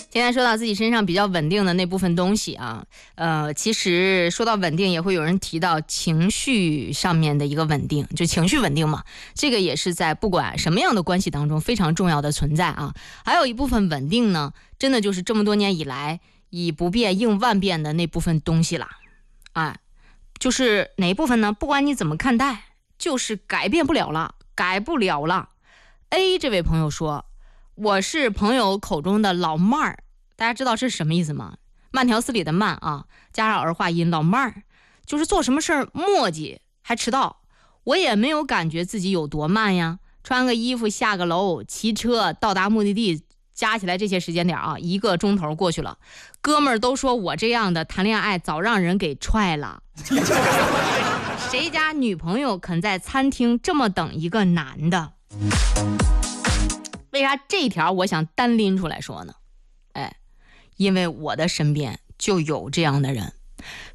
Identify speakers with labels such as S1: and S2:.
S1: 现在说到自己身上比较稳定的那部分东西啊，其实说到稳定，也会有人提到情绪上面的一个稳定，就情绪稳定嘛，这个也是在不管什么样的关系当中非常重要的存在啊。还有一部分稳定呢，真的就是这么多年以来以不变应万变的那部分东西啦，啊，就是哪一部分呢？不管你怎么看待，就是改变不了了，改不了了。A 这位朋友说，我是朋友口中的老妹儿，大家知道这是什么意思吗？慢条斯理的慢啊，加上儿化音，老妹儿就是做什么事儿磨叽还迟到。我也没有感觉自己有多慢呀，穿个衣服下个楼骑车到达目的地，加起来这些时间点啊，1个钟头过去了。哥们儿都说我这样的谈恋爱早让人给踹了。谁家女朋友肯在餐厅这么等一个男的？为啥这条我想单拎出来说呢？因为我的身边就有这样的人。